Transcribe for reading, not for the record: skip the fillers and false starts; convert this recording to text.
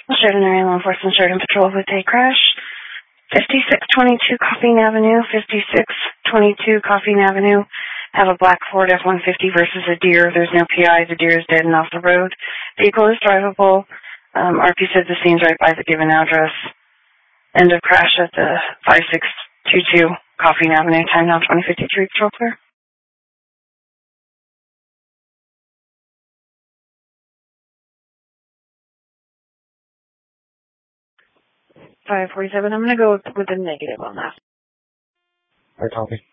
Sheridan Area Law Enforcement, Sheridan Patrol with a crash. 5622 Coffeen Avenue, 5622 Coffeen Avenue. Have a black Ford F-150 versus a deer. There's no PI. The deer is dead and off the road. Vehicle is drivable. RP said the scene's right by the given address. End of crash at the 5622 Coffeen Avenue. Time now 2053. Patrol clear. 547. I'm going to go with a negative on that. I copy.